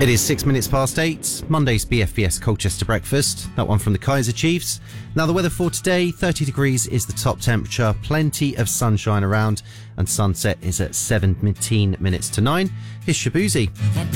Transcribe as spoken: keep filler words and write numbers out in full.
It is six minutes past eight, Monday's B F B S Colchester breakfast, that one from the Kaiser Chiefs. Now the weather for today, thirty degrees is the top temperature, plenty of sunshine around, and sunset is at seventeen minutes to nine. Here's Shabuzi.